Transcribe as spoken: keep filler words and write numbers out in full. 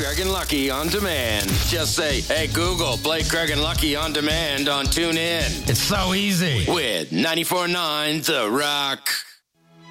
Craig and Lucky on demand. Just say, hey, Google, play Craig and Lucky on demand on TuneIn. It's so easy. With ninety-four point nine The Rock.